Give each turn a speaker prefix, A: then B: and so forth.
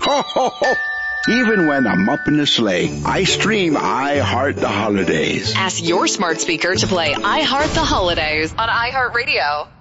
A: Ho, ho, ho. Even when I'm up in the sleigh, I stream I Heart the Holidays.
B: Ask your smart speaker to play I Heart the Holidays on iHeartRadio.